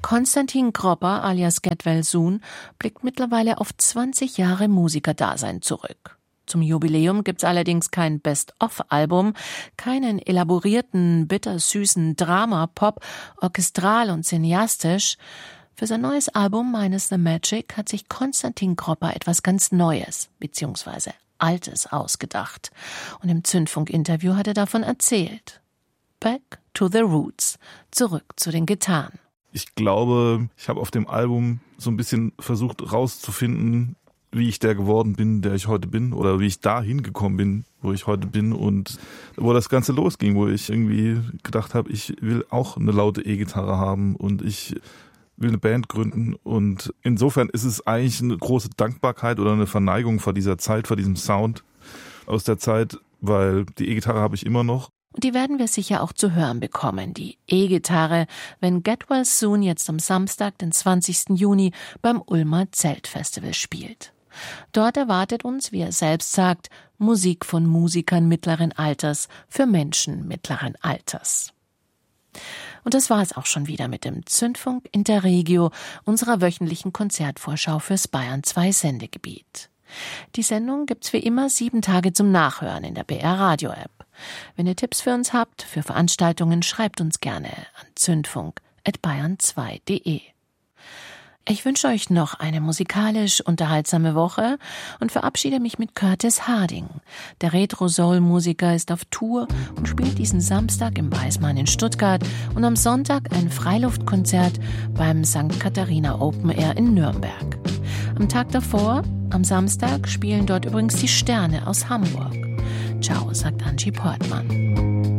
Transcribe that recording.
Konstantin Gropper alias Getwell Soon blickt mittlerweile auf 20 Jahre Musikerdasein zurück. Zum Jubiläum gibt's allerdings kein Best-of-Album, keinen elaborierten, bittersüßen Drama-Pop, orchestral und cineastisch. Für sein neues Album Minus the Magic hat sich Konstantin Gropper etwas ganz Neues bzw. Altes ausgedacht. Und im Zündfunk-Interview hat er davon erzählt. Back to the Roots, zurück zu den Gitarren. Ich glaube, ich habe auf dem Album so ein bisschen versucht rauszufinden, wie ich der geworden bin, der ich heute bin, oder wie ich da hingekommen bin, wo ich heute bin, und wo das Ganze losging, wo ich irgendwie gedacht habe, ich will auch eine laute E-Gitarre haben und ich will eine Band gründen, und insofern ist es eigentlich eine große Dankbarkeit oder eine Verneigung vor dieser Zeit, vor diesem Sound aus der Zeit, weil die E-Gitarre habe ich immer noch. Und die werden wir sicher auch zu hören bekommen, die E-Gitarre, wenn Getwell Soon jetzt am Samstag, den 20. Juni, beim Ulmer Zeltfestival spielt. Dort erwartet uns, wie er selbst sagt, Musik von Musikern mittleren Alters für Menschen mittleren Alters. Und das war es auch schon wieder mit dem Zündfunk Interregio, unserer wöchentlichen Konzertvorschau fürs Bayern 2 Sendegebiet. Die Sendung gibt's wie immer 7 Tage zum Nachhören in der BR Radio App. Wenn ihr Tipps für uns habt, für Veranstaltungen, schreibt uns gerne an zündfunk@bayern2.de. Ich wünsche euch noch eine musikalisch unterhaltsame Woche und verabschiede mich mit Curtis Harding. Der Retro-Soul-Musiker ist auf Tour und spielt diesen Samstag im Weißmann in Stuttgart und am Sonntag ein Freiluftkonzert beim St. Katharina Open Air in Nürnberg. Am Tag davor, am Samstag, spielen dort übrigens die Sterne aus Hamburg. Ciao, sagt Angie Portmann.